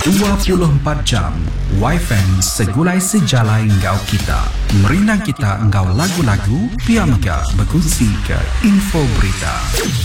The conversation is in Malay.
24 jam YFM segulai sejalai engkau kita. Merinang kita engkau lagu-lagu, Pia Mega berkongsi ke info berita.